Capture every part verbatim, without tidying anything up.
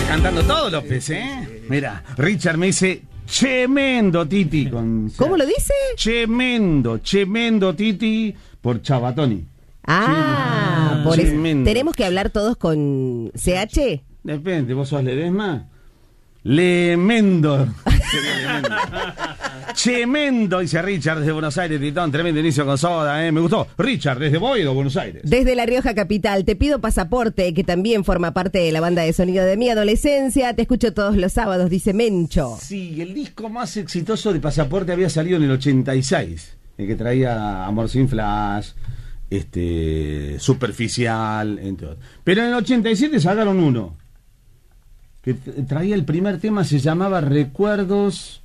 cantando todo, López, ¿eh? Mira, Richard me dice, tremendo Titi. Con, ¿Cómo lo dice? Tremendo, tremendo Titi por Chabatoni. Ah, Sí, por eso. tremendo. ¿Tenemos que hablar todos con C H? Depende, ¿vos sos Ledesma? Lemendo. Tremendo, dice Richard desde Buenos Aires, Titón, tremendo inicio con Soda, ¿eh? Me gustó. Richard, desde Boedo, Buenos Aires. Desde La Rioja Capital, te pido Pasaporte, que también forma parte de la banda de sonido de mi adolescencia. Te escucho todos los sábados, dice Mencho. Sí, el disco más exitoso de Pasaporte había salido en el ochenta y seis, el que traía Amor sin Flash, este, Superficial, entre otros. Pero en el ochenta y siete sacaron uno, que traía el primer tema, se llamaba Recuerdos.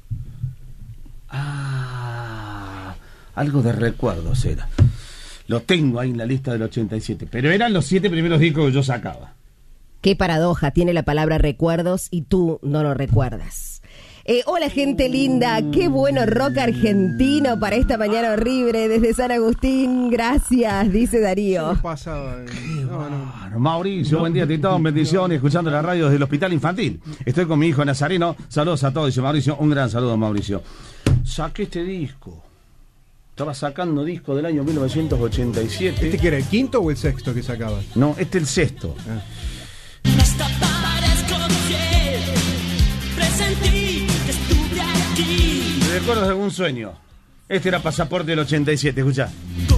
Ah, algo de recuerdos era. Lo tengo ahí en la lista del ochenta y siete, pero eran los siete primeros discos que yo sacaba. Qué paradoja tiene la palabra recuerdos y tú no lo recuerdas. Eh, hola gente linda, qué bueno rock argentino para esta mañana horrible desde San Agustín, gracias, dice Darío. ¿Qué pasaba? No, no. Mauricio, buen día, Titón, bendiciones, escuchando la radio desde el Hospital Infantil. Estoy con mi hijo Nazareno, saludos a todos, dice Mauricio, un gran saludo, Mauricio. Saqué este disco, estaba sacando disco del año mil novecientos ochenta y siete. ¿Este que era el quinto o el sexto que sacabas? No, este es el sexto. Ah. Hasta parezco fiel, presentí que estuve aquí. ¿Recuerdas de algún sueño? Este era Pasaporte del ochenta y siete, escuchá.